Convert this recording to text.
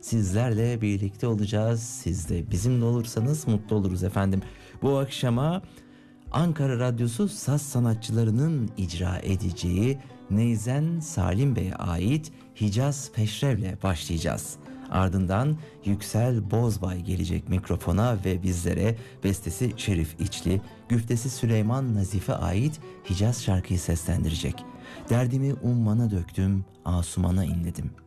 sizlerle birlikte olacağız. Siz de bizimle olursanız mutlu oluruz efendim. Bu akşama Ankara Radyosu saz sanatçılarının icra edeceği Neyzen Salim Bey'e ait Hicaz Peşrev'le başlayacağız. Ardından Yüksel Bozbay gelecek mikrofona ve bizlere bestesi Şerif İçli, güftesi Süleyman Nazif'e ait Hicaz şarkıyı seslendirecek. Derdimi ummana döktüm, Asuman'a inledim.